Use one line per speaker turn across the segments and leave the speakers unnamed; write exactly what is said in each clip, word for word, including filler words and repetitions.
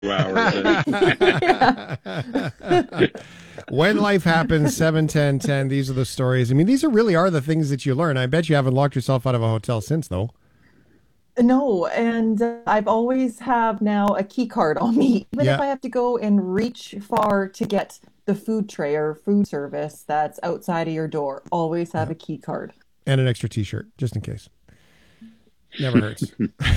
hours.
When life happens, seven, ten, ten. These are the stories. I mean, these are really are the things that you learn. I bet you haven't locked yourself out of a hotel since, though.
No, and uh, I've always have now a key card on me, even if
Yeah,
I have to go and reach far to get the food tray or food service that's outside of your door. Always have
yeah.
a key card.
And an extra T-shirt, just in case. Never hurts.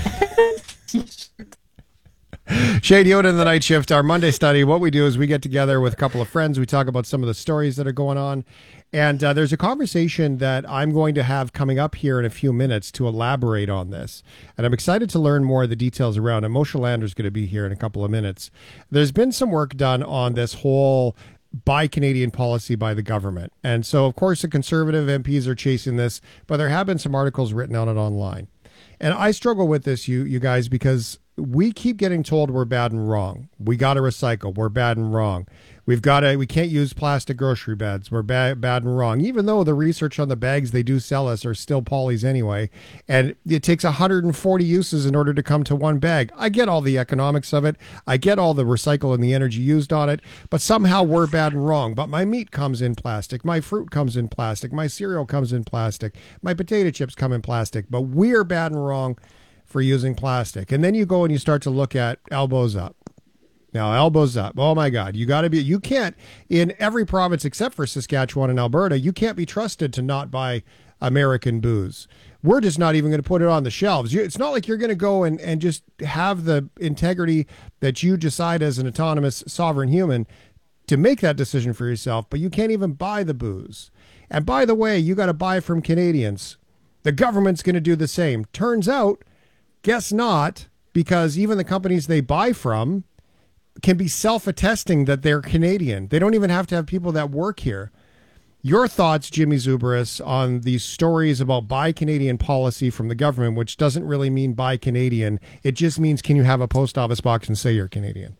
Shane Yoda in the night shift, our Monday study. What we do is we get together with a couple of friends. We talk about some of the stories that are going on. And uh, there's a conversation that I'm going to have coming up here in a few minutes to elaborate on this. And I'm excited to learn more of the details around it. Moshe Lander's going to be here in a couple of minutes. There's been some work done on this whole buy Canadian policy by the government. And so, of course, the Conservative M Ps are chasing this, but there have been some articles written on it online. And I struggle with this, you you guys, because we keep getting told we're bad and wrong. We got to recycle. We're bad and wrong. We've got to, we can't use plastic grocery bags. We're bad, bad and wrong. Even though the research on the bags they do sell us are still polys anyway. And it takes one hundred forty uses in order to come to one bag. I get all the economics of it. I get all the recycle and the energy used on it. But somehow we're bad and wrong. But my meat comes in plastic. My fruit comes in plastic. My cereal comes in plastic. My potato chips come in plastic. But we're bad and wrong for using plastic. And then you go and you start to look at elbows up. Now, elbows up. Oh, my God. You got to be, you can't, in every province except for Saskatchewan and Alberta, you can't be trusted to not buy American booze. We're just not even going to put it on the shelves. You, it's not like you're going to go and, and just have the integrity that you decide as an autonomous sovereign human to make that decision for yourself, but you can't even buy the booze. And by the way, you got to buy from Canadians. The government's going to do the same. Turns out, guess not, because even the companies they buy from can be self-attesting that they're Canadian. They don't even have to have people that work here. Your thoughts, Jimmy Zuberis, on these stories about buy Canadian policy from the government, which doesn't really mean buy Canadian. It just means, can you have a post office box and say you're Canadian?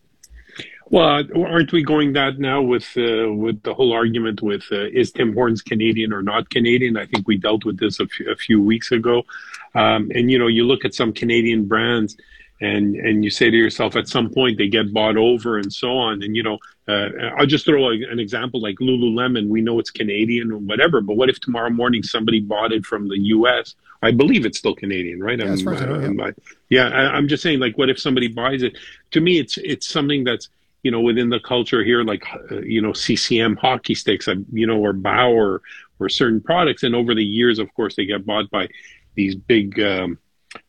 Well, aren't we going that now with uh, with the whole argument with uh, is Tim Hortons Canadian or not Canadian? I think we dealt with this a few, a few weeks ago. Um, and, you know, you look at some Canadian brands and and you say to yourself, at some point they get bought over and so on. And, you know, uh, I'll just throw a, an example like Lululemon. We know it's Canadian or whatever, but what if tomorrow morning somebody bought it from the U S? I believe it's still Canadian, right?
Yeah, as far as I know, yeah.
I, yeah, I, I'm just saying, like, what if somebody buys it? To me, it's it's something that's, you know, within the culture here, like, uh, you know, C C M hockey sticks, uh, you know, or Bauer or certain products. And over the years, of course, they get bought by these big, um,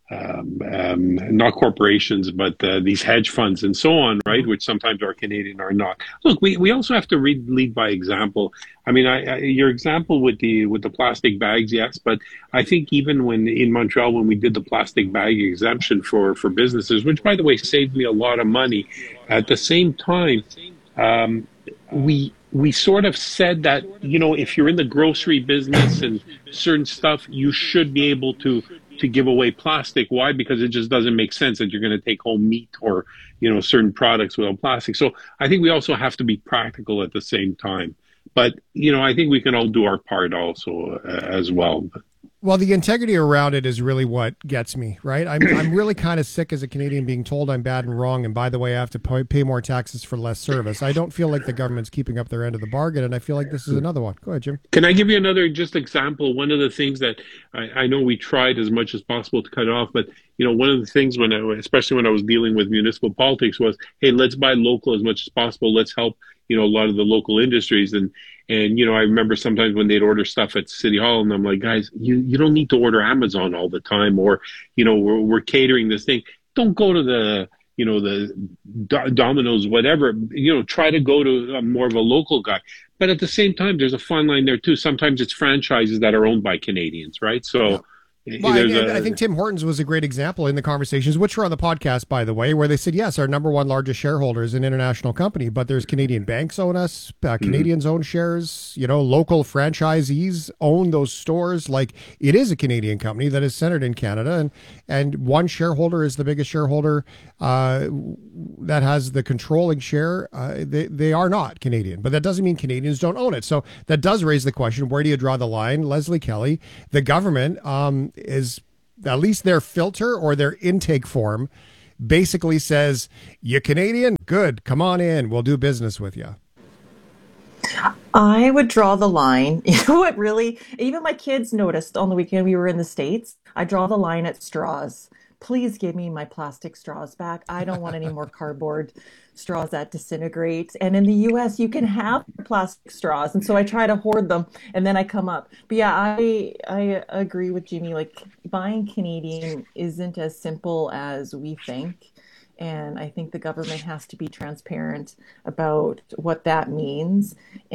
um, um, not corporations, but uh, these hedge funds and so on, right? Which sometimes are Canadian or not. Look, we, we also have to read, lead by example. I mean, I, I, your example with the with the plastic bags, yes, but I think even when in Montreal, when we did the plastic bag exemption for, for businesses, which by the way saved me a lot of money, at the same time, um, we we sort of said that, you know, if you're in the grocery business and certain stuff, you should be able to to give away plastic. Why? Because it just doesn't make sense that you're going to take home meat or, you know, certain products without plastic. So I think we also have to be practical at the same time. But, you know, I think we can all do our part also uh, as well.
Well, the integrity around it is really what gets me, right? I'm I'm really kind of sick as a Canadian being told I'm bad and wrong, and by the way, I have to pay, pay more taxes for less service. I don't feel like the government's keeping up their end of the bargain, and I feel like this is another one. Go ahead, Jim.
Can I give you another just example? One of the things that I, I know we tried as much as possible to cut it off, but, you know, one of the things when I, especially when I was dealing with municipal politics was, hey, let's buy local as much as possible. Let's help, you know, a lot of the local industries. And, and, you know, I remember sometimes when they'd order stuff at City Hall and I'm like, guys, you, you don't need to order Amazon all the time, or, you know, we're, we're catering this thing. Don't go to the, you know, the Do- Domino's, whatever, you know, try to go to a, more of a local guy. But at the same time, there's a fine line there too. Sometimes it's franchises that are owned by Canadians, right? So,
Yeah. Well, I,
a,
I think Tim Hortons was a great example in the conversations, which were on the podcast, by the way, where they said, yes, our number one largest shareholder is an international company, but there's Canadian banks own us, uh, Canadians mm-hmm. own shares, you know, local franchisees own those stores. Like, it is a Canadian company that is centered in Canada, and, and one shareholder is the biggest shareholder uh, that has the controlling share. Uh, they, they are not Canadian, but that doesn't mean Canadians don't own it. So that does raise the question, where do you draw the line? Leslie Kelly, the government, um, is at least their filter or their intake form basically says, "You Canadian? Good. Come on in. We'll do business with you."
I would draw the line. You know what, really? Even my kids noticed on the weekend we were in the States. I draw the line at straws. Please give me my plastic straws back. I don't want any more cardboard straws that disintegrate. And in the U S, you can have plastic straws. And so I try to hoard them and then I come up. But yeah, I I agree with Jimmy. Like, buying Canadian isn't as simple as we think. And I think the government has to be transparent about what that means.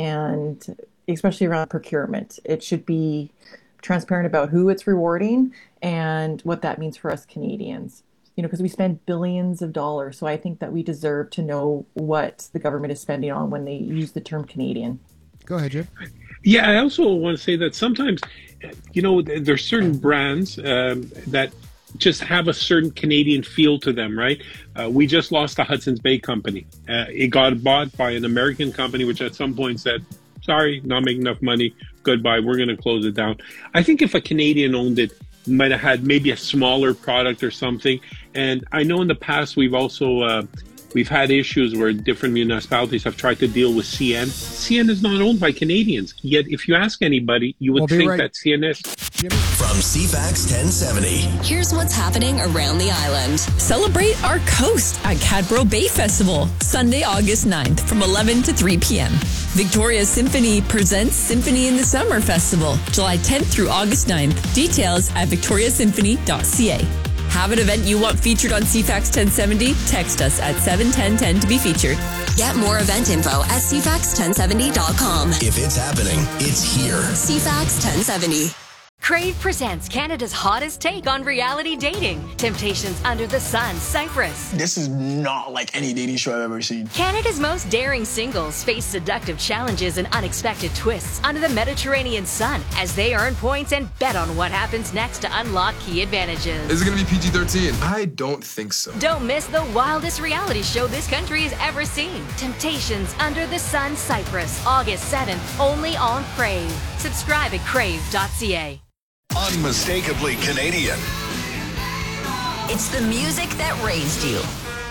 And especially around procurement, it should be transparent about who it's rewarding and what that means for us Canadians. You know, because we spend billions of dollars. So I think that we deserve to know what the government is spending on when they use the term Canadian.
Go ahead, Jim.
Yeah, I also want to say that sometimes, you know, there's certain brands um, that just have a certain Canadian feel to them, right? Uh, we just lost the Hudson's Bay Company. Uh, it got bought by an American company, which at some point said, sorry, not making enough money. Goodbye. We're going to close it down. I think if a Canadian owned it, might have had maybe a smaller product or something. And I know in the past we've also uh, we've had issues where different municipalities have tried to deal with C N. C N is not owned by Canadians. Yet if you ask anybody, you would
We'll be
think
right-
that C N is.
From C FAX ten seventy.
Here's what's happening around the island. Celebrate our coast at Cadboro Bay Festival, Sunday, August ninth from eleven to three p.m. Victoria Symphony presents Symphony in the Summer Festival, July tenth through August ninth. Details at victoria symphony dot c a. Have an event you want featured on C FAX ten seventy? Text us at seven one zero one zero to be featured. Get more event info at c fax ten seventy dot com.
If it's happening, it's here.
C FAX ten seventy.
Crave presents Canada's hottest take on reality dating. Temptations Under the Sun, Cyprus.
This is not like any dating show I've ever seen.
Canada's most daring singles face seductive challenges and unexpected twists under the Mediterranean sun as they earn points and bet on what happens next to unlock key advantages.
Is it going to be P G thirteen? I don't think so.
Don't miss the wildest reality show this country has ever seen. Temptations Under the Sun, Cyprus, August seventh, only on Crave. Subscribe at crave dot c a.
Unmistakably Canadian.
It's the music that raised you.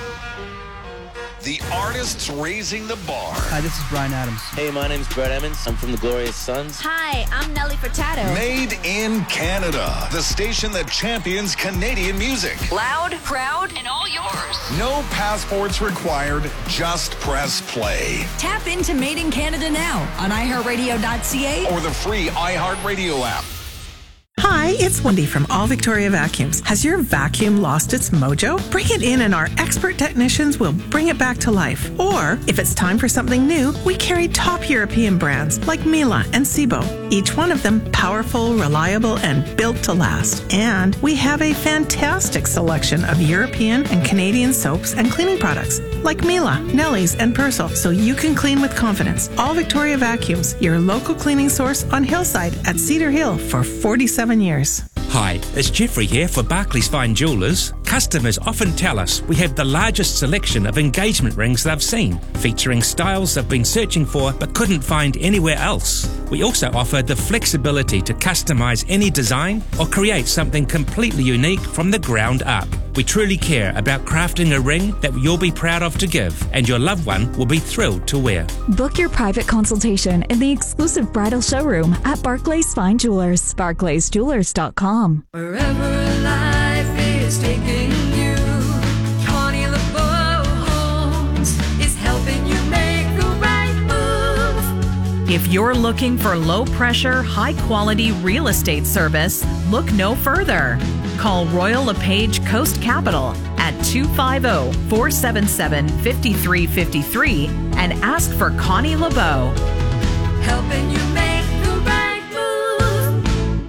The artists raising the bar.
Hi, this is Brian Adams.
Hey, my name's Brett Emmons. I'm from the Glorious Sons.
Hi, I'm Nelly Furtado.
Made in Canada. The station that champions Canadian music.
Loud, proud, and all yours.
No passports required. Just press play.
Tap into Made in Canada now on i heart radio dot c a
Or the free iHeartRadio app.
Hi, it's Wendy from All Victoria Vacuums. Has your vacuum lost its mojo? Bring it in and our expert technicians will bring it back to life. Or, if it's time for something new, we carry top European brands like Miele and Sebo. Each one of them powerful, reliable, and built to last. And we have a fantastic selection of European and Canadian soaps and cleaning products like Miele, Nelly's, and Persil, so you can clean with confidence. All Victoria Vacuums, your local cleaning source on Hillside at Cedar Hill for forty-seven years.
Hi, it's Jeffrey here for Barclays Fine Jewelers. Customers often tell us we have the largest selection of engagement rings they've seen, featuring styles they've been searching for but couldn't find anywhere else. We also offer the flexibility to customize any design or create something completely unique from the ground up. We truly care about crafting a ring that you'll be proud of to give, and your loved one will be thrilled to wear.
Book your private consultation in the exclusive bridal showroom at Barclays Fine Jewelers, barclays jewelers dot com.
Wherever life is taking you, Connie LeBeau Homes is helping you make the right move.
If you're looking for low-pressure, high-quality real estate service, look no further. Call Royal LePage Coast Capital at two five zero, four seven seven, five three five three and ask for Connie LeBeau.
Helping you make the right move.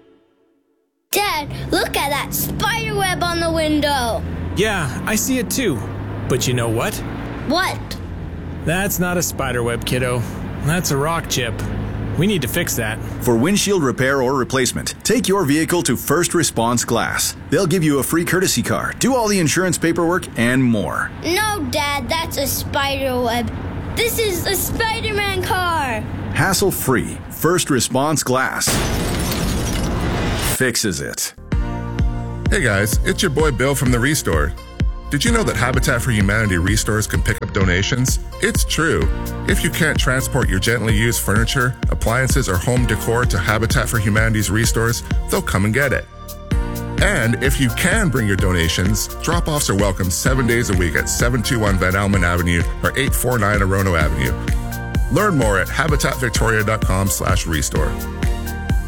Dad, look at that spider web on the window.
Yeah, I see it too. But you know what?
What?
That's not a spider web, kiddo. That's a rock chip. We need to fix that.
For windshield repair or replacement, take your vehicle to First Response Glass. They'll give you a free courtesy car, do all the insurance paperwork, and more.
No, Dad, that's a spider web. This is a Spider-Man car.
Hassle-free. First Response Glass fixes it.
Hey guys, it's your boy Bill from the Restore.
Did you know that Habitat for Humanity restores can pick up donations? It's true. If you can't transport your gently used furniture, appliances, or home decor to Habitat for Humanity's restores, they'll come and get it. And if you can bring your donations, drop-offs are welcome seven days a week at seven two one Van Almen Avenue or eight four nine Orono Avenue. Learn more at habitat victoria dot com slash restore.